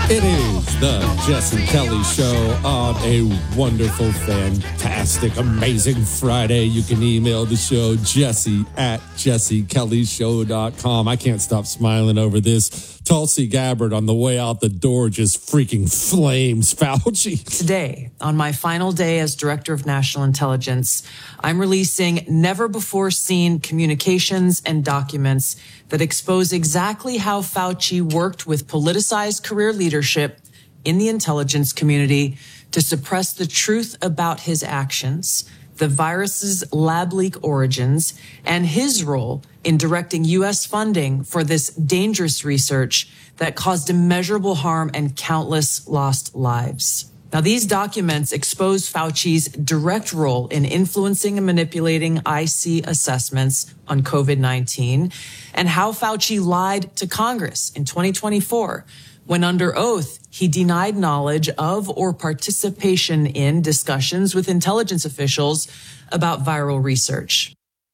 It is the Jesse Kelly Show on a wonderful, fantastic, amazing Friday. You can email the show, jesse@jessekellyshow.com. I can't stop smiling over this. Tulsi Gabbard on the way out the door just freaking flames Fauci. Today, on my final day as Director of National Intelligence, I'm releasing never-before-seen communications and documents that expose exactly how Fauci worked with politicized career leadership in the intelligence community to suppress the truth about his actions, the virus's lab leak origins, and his role in directing U.S. funding for this dangerous research that caused immeasurable harm and countless lost lives. Now, these documents expose Fauci's direct role in influencing and manipulating IC assessments on COVID-19 and how Fauci lied to Congress in 2024 when under oath, he denied knowledge of or participation in discussions with intelligence officials about viral research.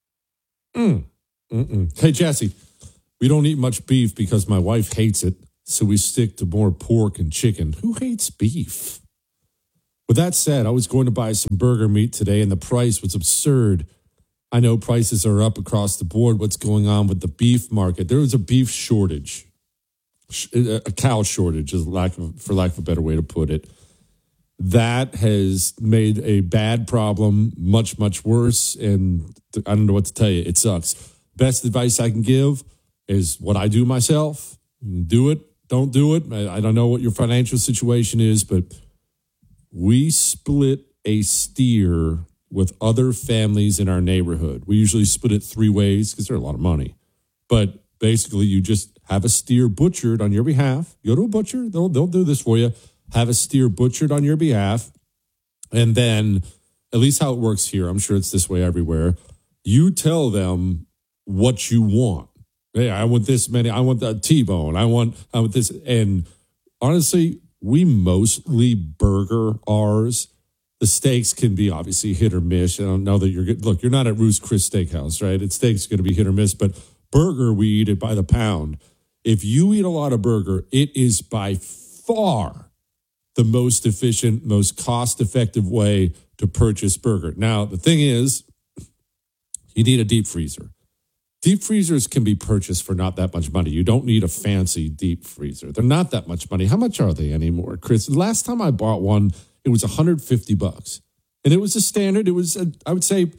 Hey, Jesse, we don't eat much beef because my wife hates it, so we stick to more pork and chicken. Who hates beef? With that said, I was going to buy some burger meat today, and the price was absurd. I know prices are up across the board. What's going on with the beef market? There is a beef shortage. A cow shortage, for lack of a better way to put it. That has made a bad problem much, much worse, and I don't know what to tell you. It sucks. Best advice I can give is what I do myself. Do it, don't do it. I don't know what your financial situation is, but we split a steer with other families in our neighborhood. We usually split it 3 ways because they're a lot of money, but basically, you just have a steer butchered on your behalf. Go to a butcher. They'll do this for you. Have a steer butchered on your behalf. And then, at least how it works here, I'm sure it's this way everywhere, you tell them what you want. Hey, I want this many. I want the T-bone. I want this. And honestly, we mostly burger ours. The steaks can be obviously hit or miss. I don't know that you're good. Look, you're not at Ruth's Chris Steakhouse, right? Steak's going to be hit or miss, but burger, we eat it by the pound. If you eat a lot of burger, it is by far the most efficient, most cost-effective way to purchase burger. Now, the thing is, you need a deep freezer. Deep freezers can be purchased for not that much money. You don't need a fancy deep freezer. They're not that much money. How much are they anymore, Chris? Last time I bought one, it was $150. And it was a standard. It was, I would say,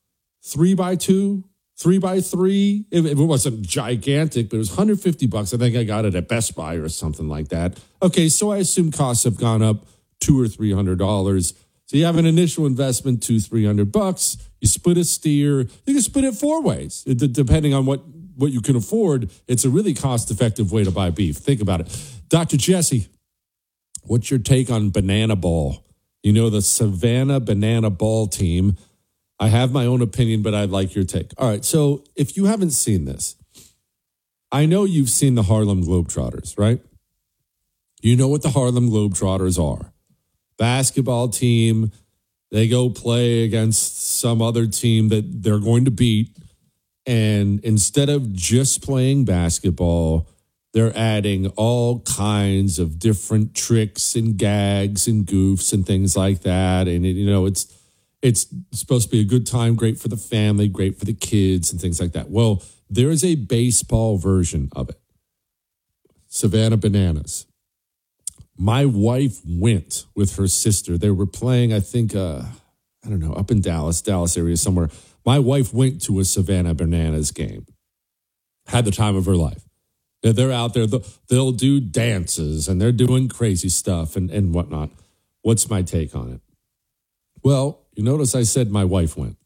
3x2. 3x3, if it wasn't gigantic, but it was $150. I think I got it at Best Buy or something like that. Okay, so I assume costs have gone up $200 or $300. So you have an initial investment, $200-$300. You split a steer. You can split it 4 ways, depending on what you can afford. It's a really cost-effective way to buy beef. Think about it. Dr. Jesse, what's your take on Banana Ball? You know, the Savannah Banana Ball team. I have my own opinion, but I'd like your take. All right, so if you haven't seen this, I know you've seen the Harlem Globetrotters, right? You know what the Harlem Globetrotters are. Basketball team, they go play against some other team that they're going to beat, and instead of just playing basketball, they're adding all kinds of different tricks and gags and goofs and things like that, and it's supposed to be a good time, great for the family, great for the kids and things like that. Well, there is a baseball version of it. Savannah Bananas. My wife went with her sister. They were playing, I think, up in Dallas area somewhere. My wife went to a Savannah Bananas game. Had the time of her life. They're out there. They'll do dances and they're doing crazy stuff and whatnot. What's my take on it? Well, you notice I said my wife went.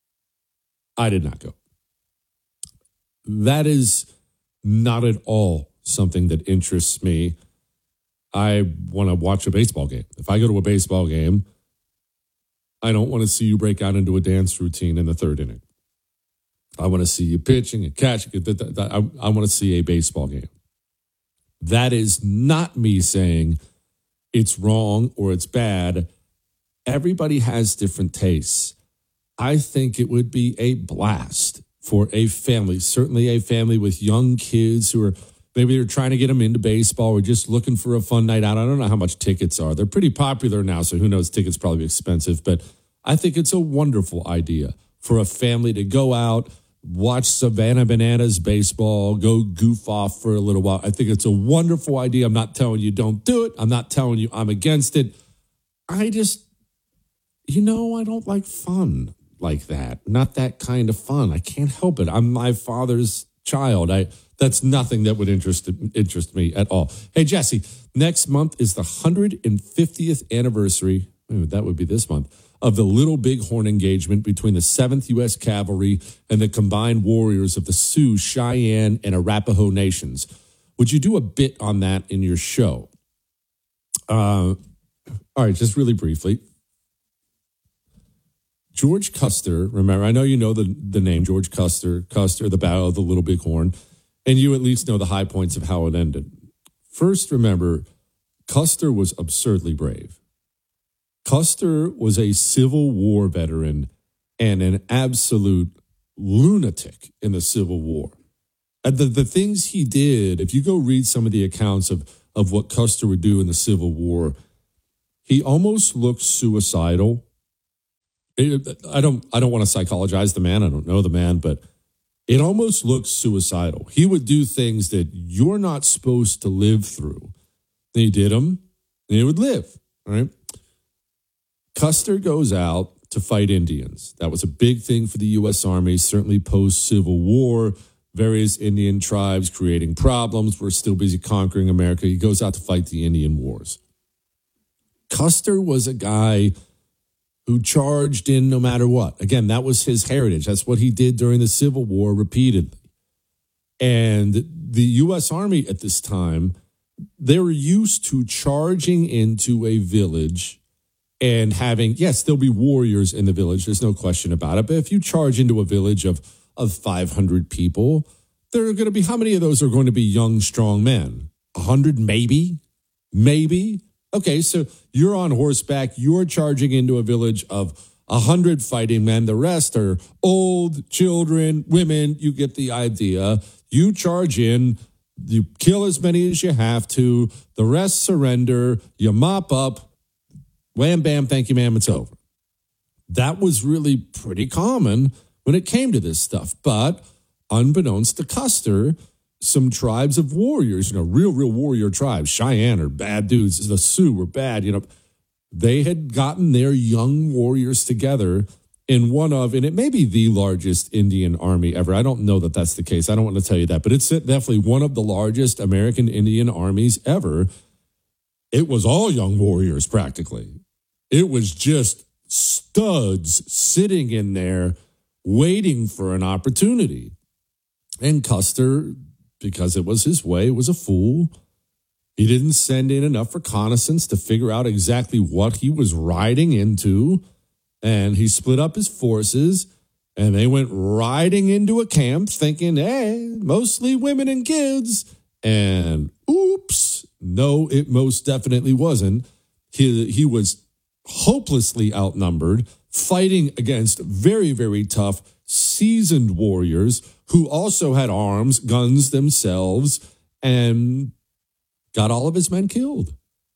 I did not go. That is not at all something that interests me. I want to watch a baseball game. If I go to a baseball game, I don't want to see you break out into a dance routine in the 3rd inning. I want to see you pitching and catching. I want to see a baseball game. That is not me saying it's wrong or it's bad. Everybody has different tastes. I think it would be a blast for a family, certainly a family with young kids who are Maybe they're trying to get them into baseball or just looking for a fun night out. I don't know how much tickets are. They're pretty popular now, so who knows? Tickets probably expensive. But I think it's a wonderful idea for a family to go out, watch Savannah Bananas baseball, go goof off for a little while. I think it's a wonderful idea. I'm not telling you don't do it. I'm not telling you I'm against it. I just, I don't like fun like that. Not that kind of fun. I can't help it. I'm my father's child. That's nothing that would interest me at all. Hey, Jesse, next month is the 150th anniversary, that would be this month, of the Little Bighorn engagement between the 7th U.S. Cavalry and the combined warriors of the Sioux, Cheyenne, and Arapaho nations. Would you do a bit on that in your show? All right, just really briefly. George Custer, remember, I know you know the name George Custer, the Battle of the Little Bighorn, and you at least know the high points of how it ended. First, remember, Custer was absurdly brave. Custer was a Civil War veteran and an absolute lunatic in the Civil War. The things he did, if you go read some of the accounts of what Custer would do in the Civil War, he almost looked suicidal. I don't want to psychologize the man. I don't know the man, but it almost looks suicidal. He would do things that you're not supposed to live through. And he did them, and he would live, all right? Custer goes out to fight Indians. That was a big thing for the U.S. Army, certainly post-Civil War. Various Indian tribes creating problems. We're still busy conquering America. He goes out to fight the Indian Wars. Custer was a guy who charged in no matter what. Again, that was his heritage. That's what he did during the Civil War repeatedly. And the U.S. Army at this time, they were used to charging into a village and having, yes, there'll be warriors in the village. There's no question about it. But if you charge into a village of 500 people, there are going to be, how many of those are going to be young, strong men? 100, maybe? Maybe? Okay, so you're on horseback. You're charging into a village of 100 fighting men. The rest are old, children, women. You get the idea. You charge in. You kill as many as you have to. The rest surrender. You mop up. Wham, bam, thank you, ma'am, it's over. That was really pretty common when it came to this stuff. But unbeknownst to Custer, some tribes of warriors, real warrior tribes, Cheyenne are bad dudes, the Sioux were bad, they had gotten their young warriors together in one of, and it may be the largest Indian army ever. I don't know that that's the case. I don't want to tell you that, but it's definitely one of the largest American Indian armies ever. It was all young warriors practically. It was just studs sitting in there waiting for an opportunity. And Custer, because it was his way, was a fool. He didn't send in enough reconnaissance to figure out exactly what he was riding into. And he split up his forces, and they went riding into a camp thinking, hey, mostly women and kids. And oops, no, it most definitely wasn't. He was hopelessly outnumbered, fighting against very, very tough, seasoned warriors who also had arms, guns themselves, and got all of his men killed.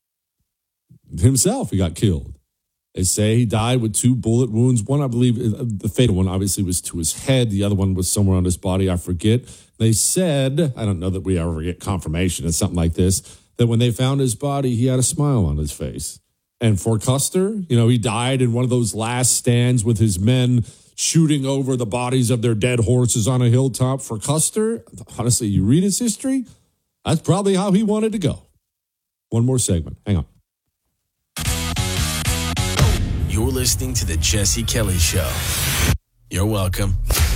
Himself, he got killed. They say he died with 2 bullet wounds. One, I believe, the fatal one obviously was to his head. The other one was somewhere on his body. I forget. They said, I don't know that we ever get confirmation of something like this, that when they found his body, he had a smile on his face. And for Custer, he died in one of those last stands with his men shooting over the bodies of their dead horses on a hilltop. For Custer, honestly, you read his history, that's probably how he wanted to go. One more segment. Hang on. You're listening to The Jesse Kelly Show. You're welcome.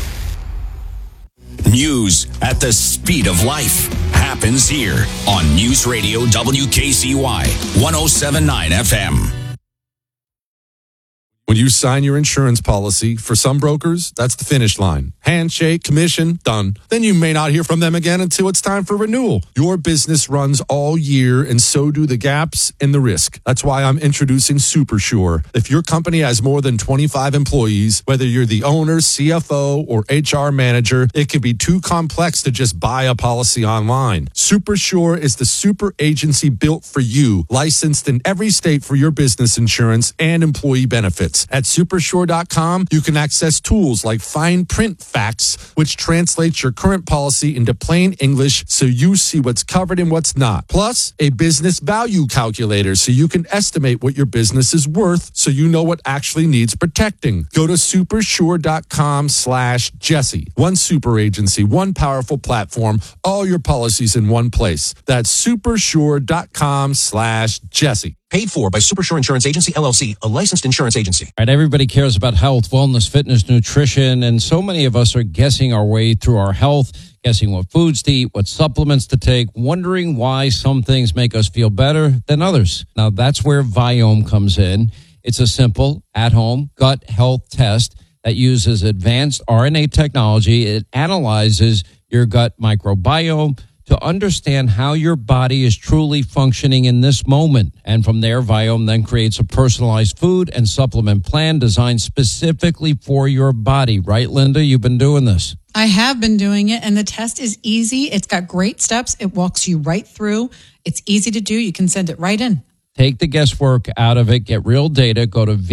News at the speed of life happens here on News Radio WKCY 107.9 FM. When you sign your insurance policy, for some brokers, that's the finish line. Handshake, commission, done. Then you may not hear from them again until it's time for renewal. Your business runs all year, and so do the gaps and the risk. That's why I'm introducing SuperSure. If your company has more than 25 employees, whether you're the owner, CFO, or HR manager, it can be too complex to just buy a policy online. SuperSure is the super agency built for you, licensed in every state for your business insurance and employee benefits. At supersure.com, you can access tools like fine print facts, which translates your current policy into plain English so you see what's covered and what's not. Plus, a business value calculator so you can estimate what your business is worth so you know what actually needs protecting. Go to supersure.com/Jesse. One super agency, one powerful platform, all your policies in one place. That's supersure.com/Jesse. Paid for by Supersure Insurance Agency, LLC, a licensed insurance agency. All right, everybody cares about health, wellness, fitness, nutrition, and so many of us are guessing our way through our health, guessing what foods to eat, what supplements to take, wondering why some things make us feel better than others. Now, that's where Viome comes in. It's a simple, at-home gut health test that uses advanced RNA technology. It analyzes your gut microbiome to understand how your body is truly functioning in this moment. And from there, Viome then creates a personalized food and supplement plan designed specifically for your body. Right, Linda? You've been doing this. I have been doing it, and the test is easy. It's got great steps. It walks you right through. It's easy to do. You can send it right in. Take the guesswork out of it. Get real data. Go to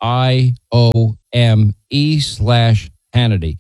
VIOME/Hannity.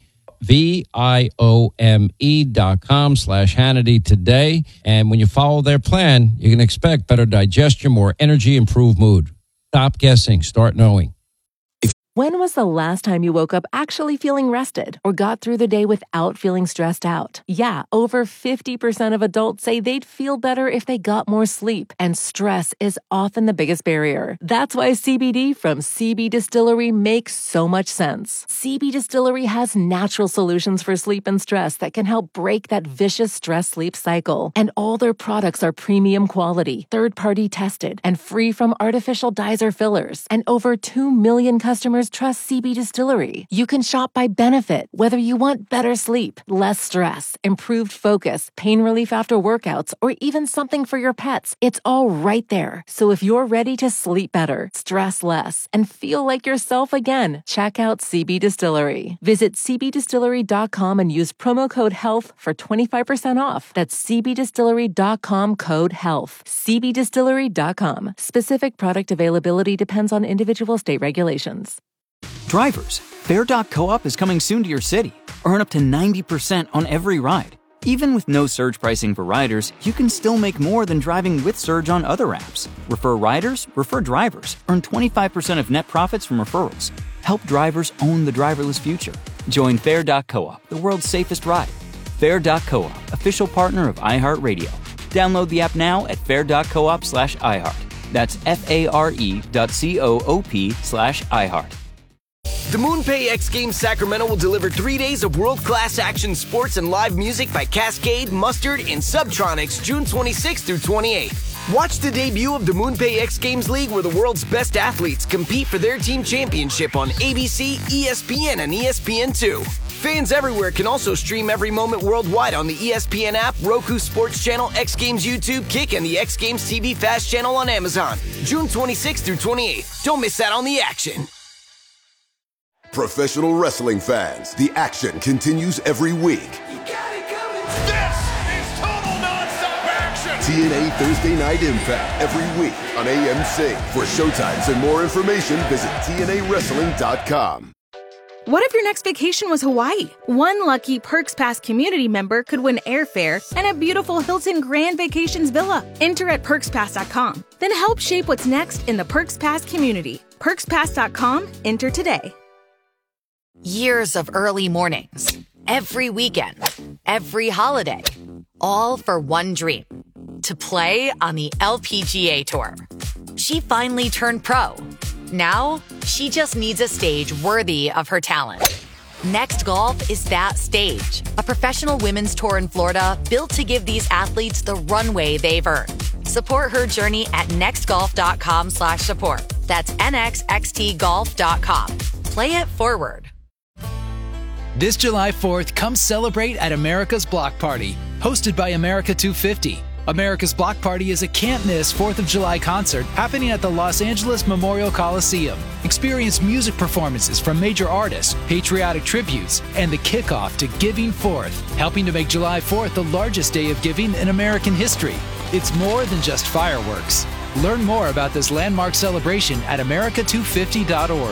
VIOME.com/Hannity today. And when you follow their plan, you can expect better digestion, more energy, improved mood. Stop guessing. Start knowing. When was the last time you woke up actually feeling rested or got through the day without feeling stressed out? Yeah, over 50% of adults say they'd feel better if they got more sleep, and stress is often the biggest barrier. That's why CBD from CB Distillery makes so much sense. CB Distillery has natural solutions for sleep and stress that can help break that vicious stress-sleep cycle. And all their products are premium quality, third-party tested, and free from artificial dyes or fillers. And over 2 million customers trust CB Distillery. You can shop by benefit, whether you want better sleep, less stress, improved focus, pain relief after workouts, or even something for your pets. It's all right there. So if you're ready to sleep better, stress less, and feel like yourself again, check out CB Distillery. Visit cbdistillery.com and use promo code HEALTH for 25% off. That's cbdistillery.com, code HEALTH. cbdistillery.com. Specific product availability depends on individual state regulations. Drivers, Fair.coop is coming soon to your city. Earn up to 90% on every ride. Even with no surge pricing for riders, you can still make more than driving with Surge on other apps. Refer riders, refer drivers. Earn 25% of net profits from referrals. Help drivers own the driverless future. Join Fair.coop, the world's safest ride. Fair.coop, official partner of iHeartRadio. Download the app now at fair.coop/iHeart. That's FARE.coop/iHeart. The MoonPay X Games Sacramento will deliver 3 days of world-class action sports and live music by Cascade, Mustard, and Subtronics June 26th through 28th. Watch the debut of the MoonPay X Games League, where the world's best athletes compete for their team championship on ABC, ESPN, and ESPN2. Fans everywhere can also stream every moment worldwide on the ESPN app, Roku Sports Channel, X Games YouTube, Kick, and the X Games TV Fast channel on Amazon. June 26th through 28th. Don't miss out on the action. Professional wrestling fans, the action continues every week. You got it coming. This is total nonstop action. TNA Thursday Night Impact every week on AMC. For showtimes and more information, visit TNAWrestling.com. What if your next vacation was Hawaii? One lucky Perks Pass community member could win airfare and a beautiful Hilton Grand Vacations villa. Enter at PerksPass.com. Then help shape what's next in the Perks Pass community. PerksPass.com. Enter today. Years of early mornings, every weekend, every holiday, all for one dream, to play on the LPGA Tour. She finally turned pro. Now, she just needs a stage worthy of her talent. Next Golf is that stage, a professional women's tour in Florida built to give these athletes the runway they've earned. Support her journey at nextgolf.com/support. That's nxxtgolf.com. Play it forward. This July 4th, come celebrate at America's Block Party, hosted by America 250. America's Block Party is a can't-miss 4th of July concert happening at the Los Angeles Memorial Coliseum. Experience music performances from major artists, patriotic tributes, and the kickoff to Giving Fourth, helping to make July 4th the largest day of giving in American history. It's more than just fireworks. Learn more about this landmark celebration at america250.org.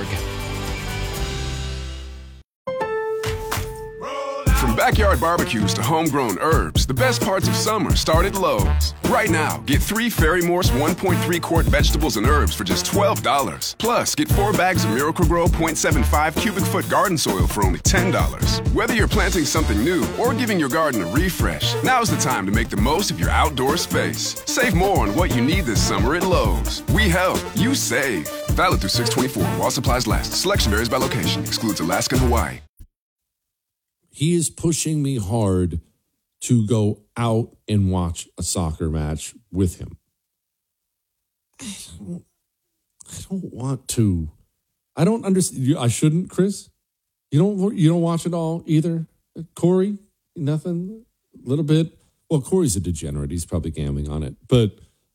From backyard barbecues to homegrown herbs, the best parts of summer start at Lowe's. Right now, get 3 Ferry Morse 1.3 quart vegetables and herbs for just $12. Plus, get 4 bags of Miracle-Gro 0.75 cubic foot garden soil for only $10. Whether you're planting something new or giving your garden a refresh, now's the time to make the most of your outdoor space. Save more on what you need this summer at Lowe's. We help, you save. Valid through 6/24 while supplies last. Selection varies by location. Excludes Alaska and Hawaii. He is pushing me hard to go out and watch a soccer match with him. I don't want to. I don't understand. I shouldn't, Chris. You don't watch it all either, Corey. Nothing. A little bit. Well, Corey's a degenerate. He's probably gambling on it. But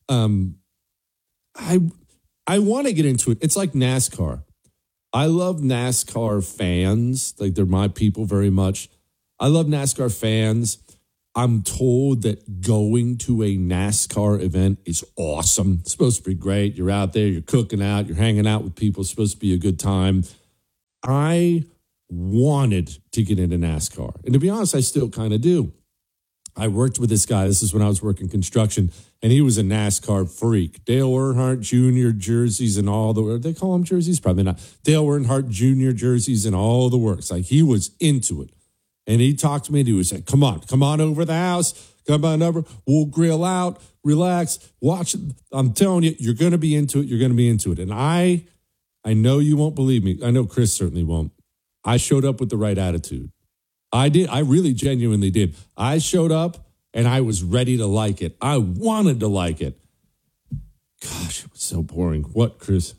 I want to get into it. It's like NASCAR. I love NASCAR fans. Like, they're my people very much. I love NASCAR fans. I'm told that going to a NASCAR event is awesome. It's supposed to be great. You're out there, you're cooking out, you're hanging out with people. It's supposed to be a good time. I wanted to get into NASCAR. And to be honest, I still kind of do. I worked with this guy. This is when I was working construction. And he was a NASCAR freak. Dale Earnhardt Jr. jerseys and all the, they call them jerseys? Probably not. Dale Earnhardt Jr. jerseys and all the works. Like, he was into it. And he talked to me and he was like, come on over the house. Come on over. We'll grill out, relax, watch it. I'm telling you, you're going to be into it. You're going to be into it. And I know you won't believe me. I know Chris certainly won't. I showed up with the right attitude. I did. I really genuinely did. I showed up and I was ready to like it. I wanted to like it. Gosh, it was so boring. What, Chris?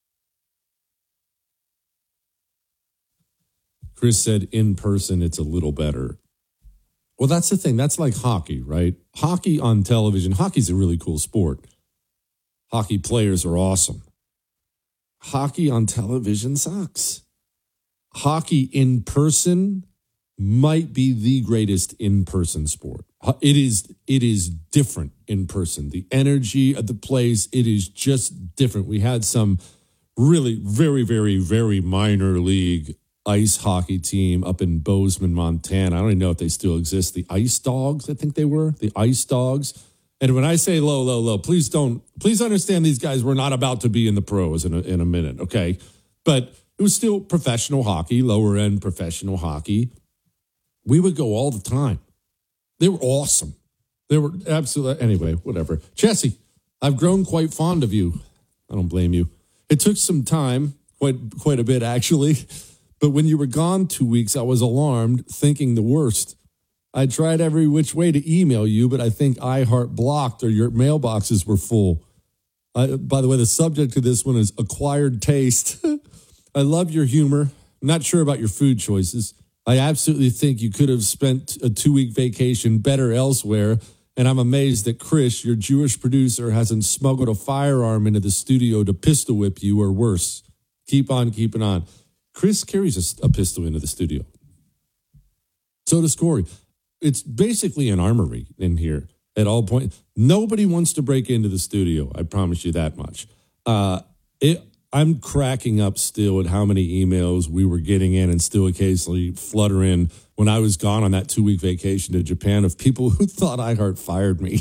Chris said in person, it's a little better. Well, that's the thing. That's like hockey, right? Hockey on television. Hockey's a really cool sport. Hockey players are awesome. Hockey on television sucks. Hockey in person might be the greatest in-person sport. It is different in person. The energy of the place, it is just different. We had some really very, very, very minor league ice hockey team up in Bozeman, Montana. I don't even know if they still exist. The Ice Dogs, I think they were. The Ice Dogs. And when I say low, please understand these guys were not about to be in the pros in a minute, okay? But it was still professional hockey, lower end professional hockey. We would go all the time. They were awesome. They were absolutely, anyway, whatever. Jesse, I've grown quite fond of you. I don't blame you. It took some time, quite a bit actually. But when you were gone 2 weeks, I was alarmed, thinking the worst. I tried every which way to email you, but I think iHeart blocked or your mailboxes were full. By the way, the subject of this one is acquired taste. I love your humor. I'm not sure about your food choices. I absolutely think you could have spent a 2-week vacation better elsewhere. And I'm amazed that Chris, your Jewish producer, hasn't smuggled a firearm into the studio to pistol whip you or worse. Keep on keeping on. Chris carries a pistol into the studio. So does Corey. It's basically an armory in here at all points. Nobody wants to break into the studio. I promise you that much. I'm cracking up still at how many emails we were getting in and still occasionally flutter in when I was gone on that 2-week vacation to Japan of people who thought iHeart fired me.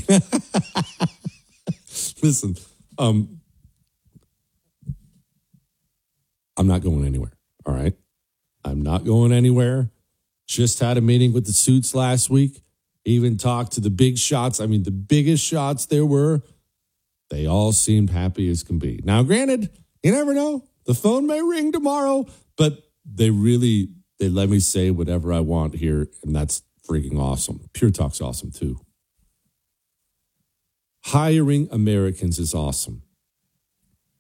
Listen, I'm not going anywhere. All right. I'm not going anywhere. Just had a meeting with the suits last week. Even talked to the big shots. I mean, the biggest shots there were. They all seemed happy as can be. Now, granted, you never know. The phone may ring tomorrow, but they let me say whatever I want here, and that's freaking awesome. Pure Talk's awesome, too. Hiring Americans is awesome.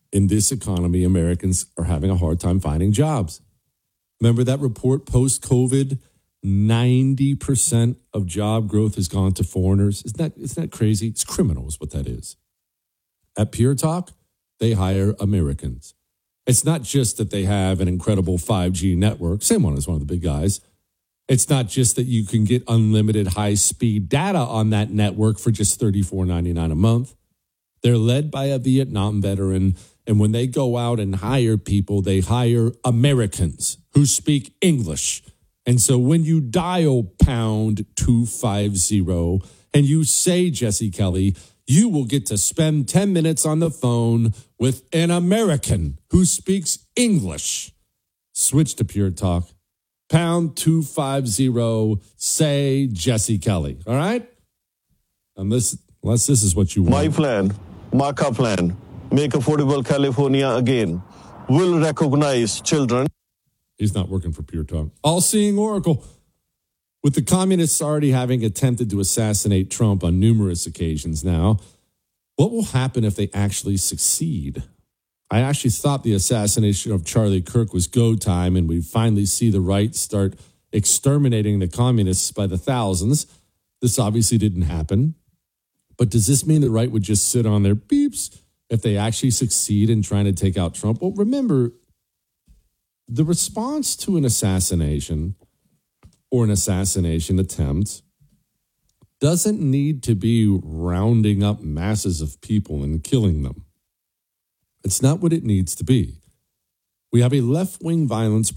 in this economy, Americans are having a hard time finding jobs. Remember that report post-COVID? 90% of job growth has gone to foreigners. Isn't that crazy? It's criminal is what that is. At Pure Talk, they hire Americans. It's not just that they have an incredible 5G network, same one as one of the big guys. It's not just that you can get unlimited high-speed data on that network for just $34.99 a month. They're led by a Vietnam veteran, and when they go out and hire people, they hire Americans who speak English. And so when you dial pound 250 and you say Jesse Kelly, you will get to spend 10 minutes on the phone with an American who speaks English. Switch to Pure Talk. Pound 250, say Jesse Kelly. All right? Unless this is what you want. My plan, Marka plan, make affordable California again, will recognize children. He's not working for Pure Talk. All-seeing Oracle. With the communists already having attempted to assassinate Trump on numerous occasions now, what will happen if they actually succeed? I actually thought the assassination of Charlie Kirk was go time, and we finally see the right start exterminating the communists by the thousands. This obviously didn't happen. But does this mean the right would just sit on their beeps if they actually succeed in trying to take out Trump? Well, remember, the response to an assassination or an assassination attempt doesn't need to be rounding up masses of people and killing them. It's not what it needs to be. We have a left-wing violence